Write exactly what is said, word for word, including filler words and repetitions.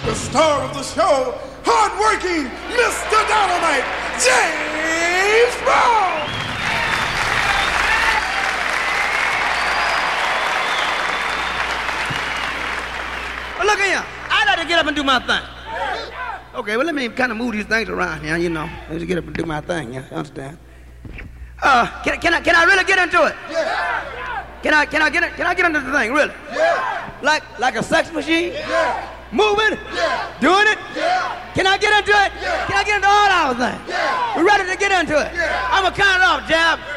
the star of the show, hard-working Mister Dynamite, James Brown. Well, look here. I got to get up and do my thing. Okay, well, let me kind of move these things around here, you know. Let me get up and do my thing, you understand? Uh, can, can I can I really get into it? Yeah. Can I can I get it? Can I get into the thing, really? Yeah. Like like a sex machine? Yeah. Moving? Yeah. Doing it? Yeah. Can I get into it? Yeah. Can I get into all our things? Yeah. We're ready to get into it. Yeah. I'm gonna count it off, Jab.